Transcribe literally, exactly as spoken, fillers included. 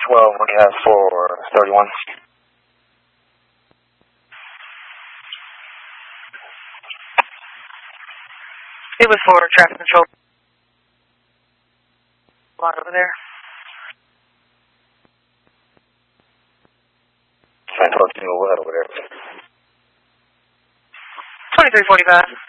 twelve, we have for thirty-one. It was for traffic control. Line over there. I told you what over there. twenty-three forty-five.